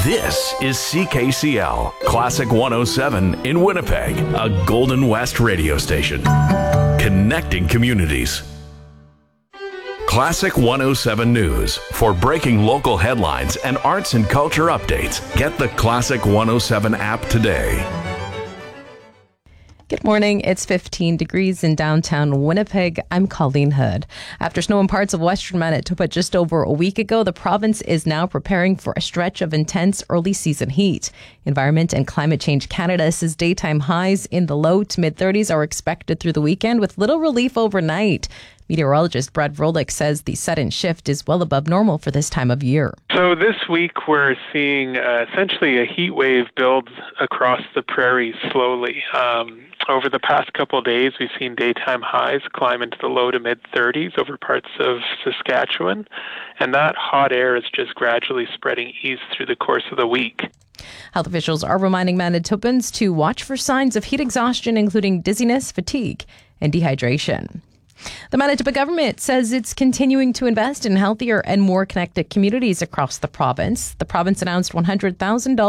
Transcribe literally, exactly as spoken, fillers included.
This is C K C L, Classic one oh seven in Winnipeg, a Golden West radio station. Connecting communities. Classic one oh seven News. For breaking local headlines and arts and culture updates, get the Classic one oh seven app today. Good morning. It's fifteen degrees in downtown Winnipeg. I'm Colleen Hood. After snow in parts of western Manitoba just over a week ago, the province is now preparing for a stretch of intense early season heat. Environment and Climate Change Canada says daytime highs in the low to mid thirties are expected through the weekend with little relief overnight. Meteorologist Brad Vrolik says the sudden shift is well above normal for this time of year. So this week we're seeing uh, essentially a heat wave build across the prairies slowly. Um, over the past couple of days, we've seen daytime highs climb into the low to mid thirties over parts of Saskatchewan, and that hot air is just gradually spreading east through the course of the week. Health officials are reminding Manitobans to watch for signs of heat exhaustion, including dizziness, fatigue, and dehydration. The Manitoba government says it's continuing to invest in healthier and more connected communities across the province. The province announced one hundred thousand dollars